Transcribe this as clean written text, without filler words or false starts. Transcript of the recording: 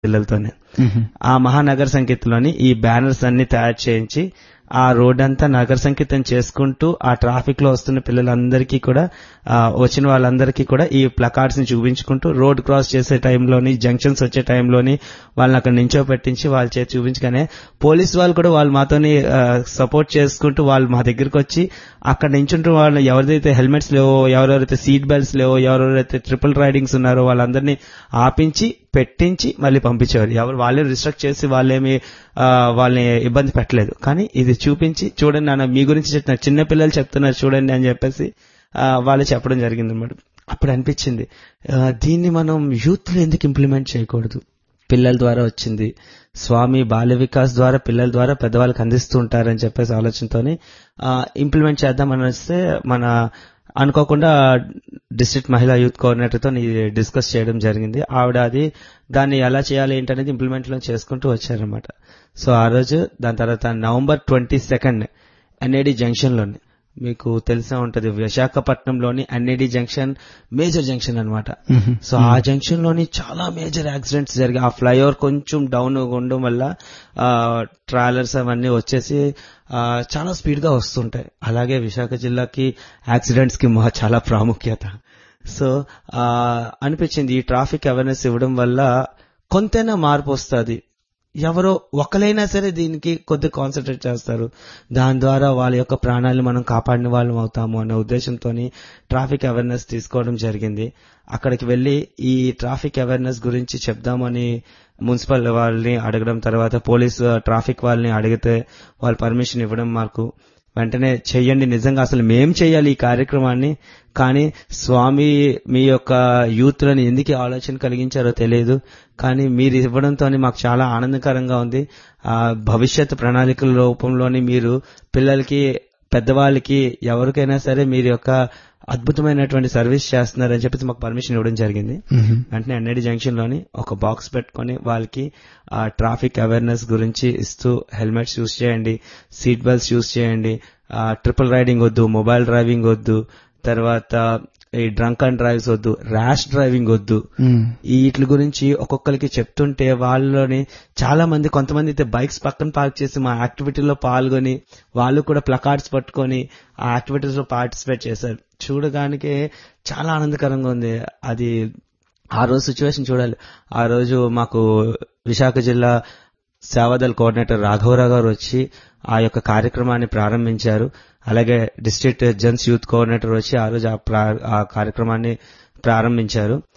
పిల్లలతోనే. ఆ మహానగర సంకీర్తనలోని ఈ బ్యానర్స్ అన్ని తయారు చేయించి ఆ రోడ్ అంతా నగర సంకీర్తన చేసుకుంటూ ఆ ట్రాఫిక్ లో వస్తున్న పిల్లలందరికీ కూడా వచ్చిన వాళ్ళందరికీ కూడా ఈ ప్లకార్డ్స్ ని చూపించుకుంటూ రోడ్ క్రాస్ చేసే టైంలోని, జంక్షన్స్ వచ్చే టైంలోని వాళ్ళని అక్కడ నించోపెట్టించి వాళ్ళ చేతి చూపించగానే పోలీసు వాళ్ళు కూడా వాళ్ళు మాతోని సపోర్ట్ చేసుకుంటూ వాళ్ళు మా దగ్గరికి వచ్చి అక్కడ నించుంటూ వాళ్ళు ఎవరిదైతే హెల్మెట్స్ లేవో, ఎవరెవరైతే సీట్ బెల్ట్స్ లేవో, ఎవరెవరైతే ట్రిపుల్ రైడింగ్స్ ఉన్నారో వాళ్ళందరినీ ఆపించి పెట్టించి మళ్ళీ పంపించేవారు. ఎవరు వాళ్ళే రిస్ట్రిక్ట్ చేసి వాళ్ళేమి వాళ్ళని ఇబ్బంది పెట్టలేదు. కానీ ఇది చూపించి చూడండి నాన్న మీ గురించి చెప్తున్నారు, చిన్న పిల్లలు చెప్తున్నారు చూడండి అని చెప్పేసి వాళ్ళు చెప్పడం జరిగింది అన్నమాట. అప్పుడు అనిపించింది దీన్ని మనం యూత్ లో ఎందుకు ఇంప్లిమెంట్ చేయకూడదు. పిల్లల ద్వారా వచ్చింది, స్వామి బాల్య వికాస్ ద్వారా పిల్లల ద్వారా పెద్దవాళ్ళకి అందిస్తూ ఉంటారని చెప్పేసి ఆలోచనతోని ఇంప్లిమెంట్ చేద్దామని వస్తే మన అనుకోకుండా డిస్ట్రిక్ట్ మహిళా యూత్ కోఆర్డినేటర్ తో డిస్కస్ చేయడం జరిగింది. ఆవిడ దాన్ని ఎలా చేయాలి ఏంటనేది ఇంప్లిమెంట్ లో చేసుకుంటూ వచ్చారనమాట. సో ఆ రోజు దాని తర్వాత November 22 ఎన్ఏడి జంక్షన్ లోని, మీకు తెలిసే ఉంటది విశాఖపట్నంలోని ఎన్ఏడి జంక్షన్ మేజర్ జంక్షన్ అన్నమాట. సో ఆ జంక్షన్ లోని చాలా మేజర్ యాక్సిడెంట్స్ జరిగాయి. ఆ ఫ్లైఓవర్ కొంచెం డౌన్ ఉండడం వల్ల ట్రావెలర్స్ అవన్నీ వచ్చేసి చాలా స్పీడ్ గా వస్తుంటాయి. అలాగే విశాఖ జిల్లాకి యాక్సిడెంట్స్ కి చాలా ప్రాముఖ్యత. సో అనిపించింది ఈ ట్రాఫిక్ అవేర్నెస్ ఇవ్వడం వల్ల కొంతైనా మార్పు వస్తుంది. ఎవరో ఒకరైనా సరే దీనికి కొద్దిగా కాన్సన్ట్రేట్ చేస్తారు, దాని ద్వారా వాళ్ళ యొక్క ప్రాణాలను మనం కాపాడిన వాళ్ళం అవుతాము అనే ఉద్దేశంతో ట్రాఫిక్ అవేర్నెస్ తీసుకోవడం జరిగింది. అక్కడికి వెళ్లి ఈ ట్రాఫిక్ అవేర్నెస్ గురించి చెప్దామని మున్సిపల్ వాళ్ళని అడగడం, తర్వాత పోలీసు ట్రాఫిక్ వాళ్ళని అడిగితే వాళ్ళు పర్మిషన్ ఇవ్వడం, మాకు వెంటనే చెయ్యండి, నిజంగా అసలు మేం చెయ్యాలి ఈ కార్యక్రమాన్ని, కానీ స్వామి మీ యొక్క యూత్ లని ఎందుకు ఆలోచన కలిగించారో తెలియదు, కానీ మీరు ఇవ్వడంతో మాకు చాలా ఆనందకరంగా ఉంది. భవిష్యత్ ప్రణాళికల రూపంలోని మీరు పిల్లలకి, పెద్దవాళ్ళకి, ఎవరికైనా సరే మీరు యొక్క అద్భుతమైనటువంటి సర్వీస్ చేస్తున్నారని చెప్పేసి మాకు పర్మిషన్ ఇవ్వడం జరిగింది. వెంటనే ఎన్ఐడి జంక్షన్ లోని ఒక బాక్స్ పెట్టుకుని వాళ్ళకి ట్రాఫిక్ అవేర్నెస్ గురించి ఇస్తూ హెల్మెట్స్ యూజ్ చేయండి, సీట్ బెల్ట్స్ యూజ్ చేయండి, ట్రిపుల్ రైడింగ్ వద్దు, మొబైల్ డ్రైవింగ్ వద్దు, తర్వాత ఈ డ్రంక్ అండ్ డ్రైవ్స్ వద్దు, ర్యాష్ డ్రైవింగ్ వద్దు, వీటి గురించి ఒక్కొక్కరికి చెప్తుంటే వాళ్ళలోని చాలా మంది, కొంతమంది అయితే బైక్స్ పక్కన పార్క్ చేసి మా యాక్టివిటీలో పాల్గొని వాళ్ళు కూడా ప్లకార్డ్స్ పట్టుకొని ఆ యాక్టివిటీస్ లో పార్టిసిపేట్ చేశారు. చూడడానికి చాలా ఆనందకరంగా ఉంది. అది ఆ రోజు సిచ్యువేషన్ చూడాలి. ఆ రోజు మాకు విశాఖ జిల్లా సేవాదళ కోఆర్డినేటర్ రాఘవరావు గారు వచ్చి ఆ యొక్క కార్యక్రమాన్ని ప్రారంభించారు. అలాగే డిస్ట్రిక్ట్ జెంట్స్ యూత్ కోఆర్డినేటర్ వచ్చి ఆ రోజు ఆ కార్యక్రమాన్ని ప్రారంభించారు.